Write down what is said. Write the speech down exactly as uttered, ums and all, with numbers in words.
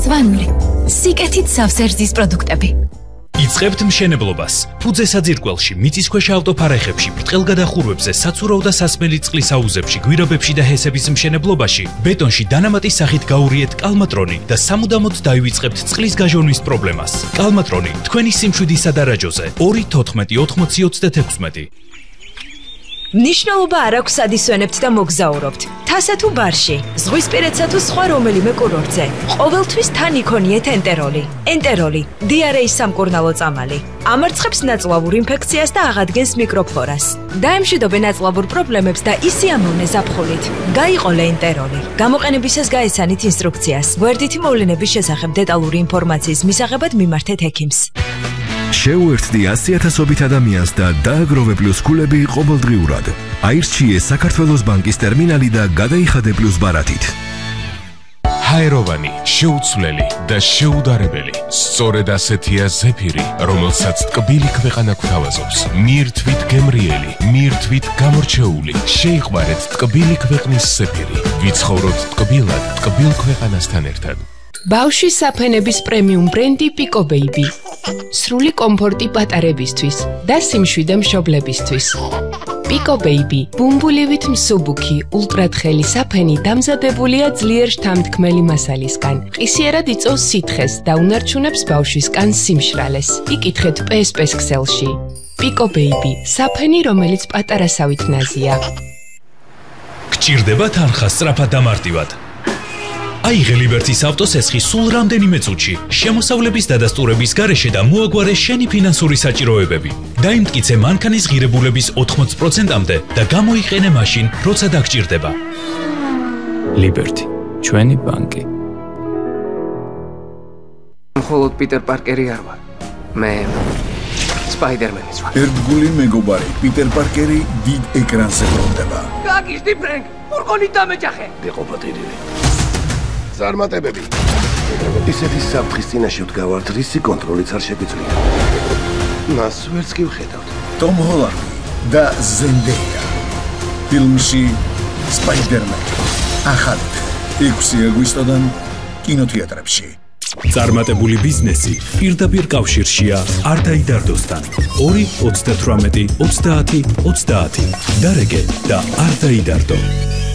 მწვანული, სიკეთით სავსერძის პროდუქტები. იწყებთ მშენებლობას. ფუძე საძირკველში, მიწისქვეშა ავტოფარეხებში, ბრტყელგადახურვებზე, საცურაო და სასმელი წყლის აუზებში, გვირაბებში და ჰესების მშენებლობაში, ბეტონში დანამატის სახით გაურიეთ კალმატრონი და სამუდამოდ დაივიწყებთ წყლის გაჟონვის პრობლემას. კალმატრონი თქვენი სიმშვიდის სადარაჯოზე ორი თოთხმეტი ოთხმოცი ოცდაექვსი. მნიშვნელობა არ აქვს სად ისვენებთ და მოგზაურობთ. თასა თუ ბარში, ზღვისპირეთსა თუ სხვა რომელიმე კურორტზე. ყოველთვის თან იქონიეთ ენტეროლი. ენტეროლი, დიარეის სამკურნალო წამალი. ამარცხებს ნაწლავურ ინფექციას და აღადგენს მიკროფლორას. დაემშვიდობე ნაწლავურ პრობლემებს და ისიამოვნე ზაფხულით. გაიყოლე ენტეროლი. გამოყენებისას გაეცანით ინსტრუქციას. გვერდითი მოვლენების შესახებ დეტალური ინფორმაციის მისაღებად მიმართეთ ექიმს. შეუერთდი ასი ათასობით ადამიანს და დააგროვე პლუს ქულები ყოველდღიურად. აირჩიე საქართველოს ბანკის ტერმინალი და გადაიხადე პლუს ბარათით. ჰაეროვანი, შეუცვლელი და შეუდარებელი. სწორედ ასეთია ზეფირი, რომელსაც ტკბილი ქვეყანა გვთავაზობს. მიირთვით გემრიელი, მიირთვით გამორჩეული. შეიყვარეთ ტკბილი ქვეყნის ზეფირი. ვიცხოვროთ ტკბილად, ტკბილ ქვეყანასთან ერთად. ბავშვის საფენების პრემიუმ ბრენდი Pico Baby. სრული კომფორტი პატარებისთვის და სიმშვიდე მშობლებისთვის. Pico Baby, ბუმბულივით მსუბუქი, ულტრათხელი საფენი დამზადებულია ძლიერ შთამთქმელი მასალისგან. ყისიერად იწვევს სითხეს და უნარჩუნებს ბავშვის კანს სიმშრალეს. იკითხეთ პე ეს პე-ს ქსელში. Pico Baby, საფენი, რომელიც პატარასავით ნაზია. გჭირდება თანხა სწრაფად და მარტივად. აიღე ლიბერტის ავტოსესხი სულ რამდენიმე წუთში, შემოსავლების დადასტურების გარეშე და მოაგვარე შენი ფინანსური საჭიროებები. დაიმტკიცე მანქანის ღირებულების ოთხმოცი პროცენტამდე და გამოიყენე მაშინ, როცა დაგჭირდება. ლიბერტი, ჩვენი ბანკი. მხოლოდ პიტერ პარკერი არ ვარ. მე სპაიდერმენიც ვარ. ერთგული მეგობარი პიტერ პარკერი დიდ ეკრანზე ბრუნდება. გაგიშდი ფრენკ, ფურგონით დამეჯახე. დეყოპატირილი. წარმატებები. ისეთი საფრთხის წინაშე ვდგავართ, რისი კონტროლიც არ შეგვიძლია. მას ვერც კი ვხედავთ. ტომ ჰოლანდი და ზენდეია. ფილმში სპაიდერმენი. ახალით ექვსი აგვისტოდან კინოთეატრებში. წარმატებული ბიზნესი პირდაპირ კავშირშია არ დაიდარდოსთან. ორი ოცდათვრამეტი ოცდაათი ოცდაათი. დარეგე და არ დაიდარდო.